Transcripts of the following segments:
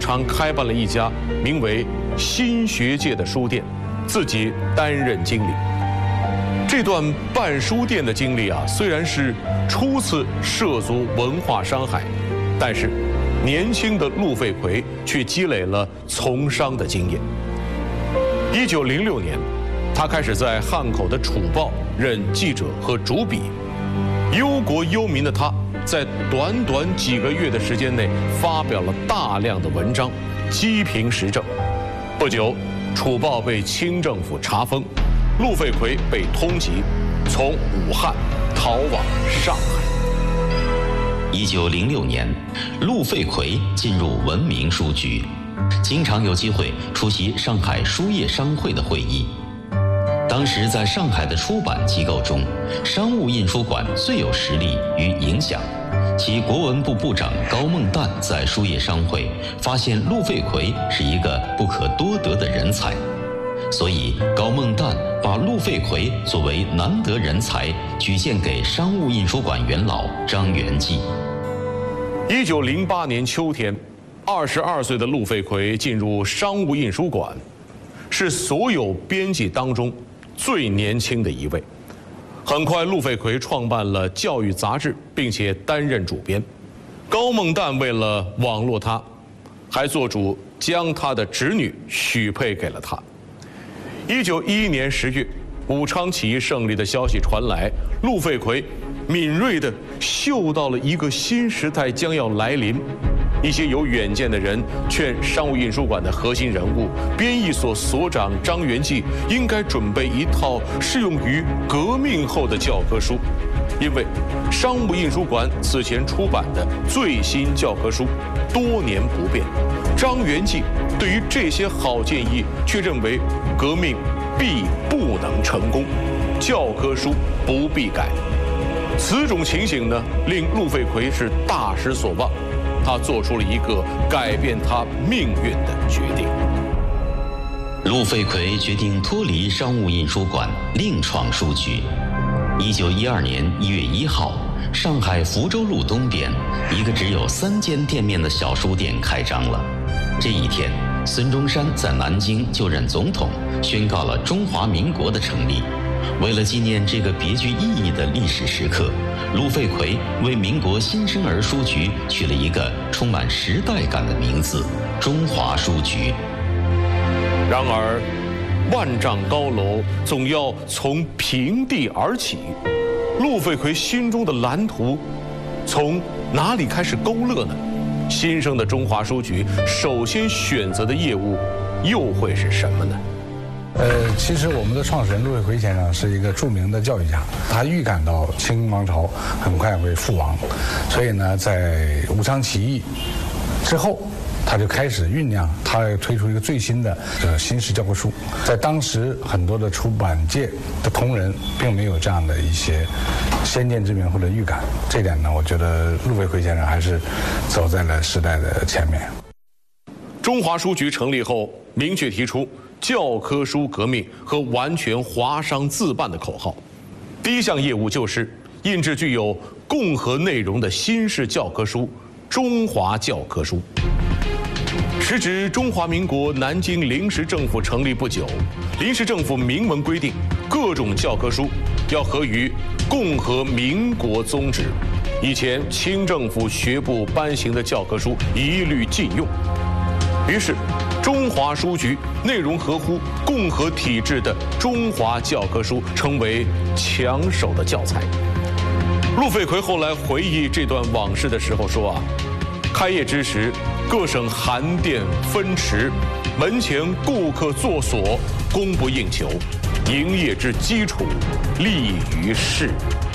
昌开办了一家名为“新学界”的书店，自己担任经理。这段办书店的经历啊，虽然是初次涉足文化商海，但是年轻的陆废奎却积累了从商的经验。1906年，他开始在汉口的《楚报》任记者和主笔。忧国忧民的他，在短短几个月的时间内，发表了大量的文章，批评时政。不久，《楚报》被清政府查封，陆废奎被通缉，从武汉逃往上海。 1906年，陆废奎进入文明书局，经常有机会出席上海书业商会的会议。当时在上海的出版机构中，商务印书馆最有实力与影响。其国文部部长高梦旦在书业商会发现陆废奎是一个不可多得的人才，所以高梦旦把陆废奎作为难得人才举荐给商务印书馆元老张元济。 1908年秋天，22岁的陆废奎进入商务印书馆，是所有编辑当中最年轻的一位。很快，陆废奎创办了教育杂志，并且担任主编。高梦旦为了网络他，还做主将他的侄女许配给了他。1911年10月，武昌起义胜利的消息传来，陆废奎敏锐地嗅到了一个新时代将要来临。一些有远见的人劝商务印书馆的核心人物编译所所长张元济应该准备一套适用于革命后的教科书，因为商务印书馆此前出版的最新教科书多年不变。张元济对于这些好建议却认为革命必不能成功，教科书不必改。此种情形呢，令陆废奎是大失所望。他做出了一个改变他命运的决定。 陆废奎决定脱离商务印书馆，另创书局。1912年1月1号，上海福州路东边一个只有3间店面的小书店开张了。这一天，孙中山在南京就任总统，宣告了中华民国的成立。为了纪念这个别具意义的历史时刻，陆废奎为民国新生儿书局取了一个充满时代感的名字——中华书局。 然而，万丈高楼总要从平地而起，陆废奎心中的蓝图从哪里开始勾勒呢？新生的中华书局首先选择的业务又会是什么呢？ 其实我们的创始人陆废奎先生是一个著名的教育家，他预感到清王朝很快会覆亡，所以呢，在武昌起义之后，他就开始酝酿，他要推出一个最新的新式教科书。在当时很多的出版界的同仁并没有这样的一些先见之明或者预感，这点呢，我觉得陆废奎先生还是走在了时代的前面。 中华书局成立后，明确提出教科书革命和完全华商自办的口号。第一项业务就是印制具有共和内容的新式教科书《中华教科书》。时值中华民国南京临时政府成立不久，临时政府明文规定，各种教科书要合于共和民国宗旨。以前清政府学部颁行的教科书一律禁用。于是，中华书局内容合乎共和体制的中华教科书成为抢手的教材。陆废奎后来回忆这段往事的时候说啊，开业之时，各省函店分池，门前顾客作所，供不应求，营业之基础立于世。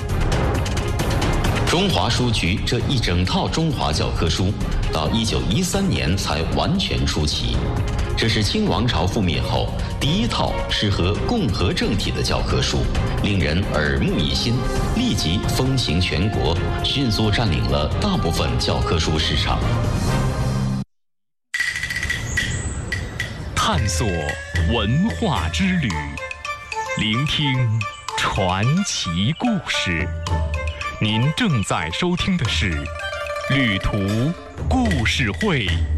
中华书局这一整套中华教科书，到1913年才完全出齐。这是清王朝覆灭后第一套适合共和政体的教科书，令人耳目一新，立即风行全国，迅速占领了大部分教科书市场。 探索文化之旅，聆听传奇故事。您正在收听的是《旅途故事会》。